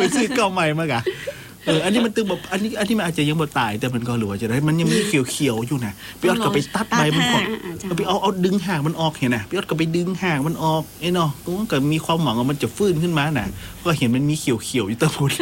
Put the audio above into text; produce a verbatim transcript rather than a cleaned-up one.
ไปซื้อเก่าใหม่มากะเอออันนี้มันตึงแบบอันนี้อันที่มันอาจจะยังบ่ตายแต่มันก็หรือว่าจะได้มันยังมีเขียวๆอยู่นะพี่ออดก็ไปตัดใบมันก่อนไปเอาเอาดึงหางมันออกเห็นนะพี่ออดก็ไปดึงหางมันออกไอ้เนาะก็มีความหวังว่ามันจะฟื้นขึ้นมาน่ะก็เห็นมันมีเขียวๆอยู่ตะพุด